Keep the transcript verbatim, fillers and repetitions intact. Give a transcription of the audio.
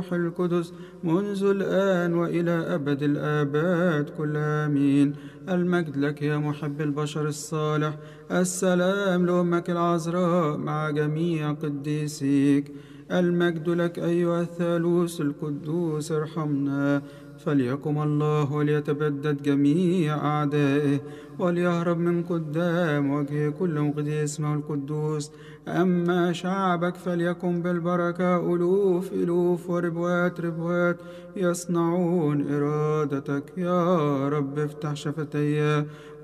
القدس منذ الآن وإلى أبد الآباد كلها آمين. المجد لك يا محب البشر الصالح. السلام لأمك العذراء مع جميع قديسيك. المجد لك أيها الثالوث القدوس ارحمنا. فليقم الله وليتبدد جميع أعدائه وليهرب من قدام وجه كل مقدس اسمه القدوس. أما شعبك فليكن بالبركة ألوف ألوف وربوات ربوات يصنعون إرادتك. يا رب افتح شفتي